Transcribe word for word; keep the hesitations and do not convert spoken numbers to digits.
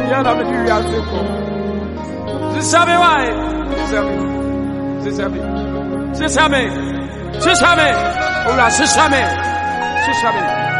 yala me du ya se ko. Zisabe wai. Zisabe. Zisabe. Zisabe. Zisabe. Ola zisabe. Zisabe.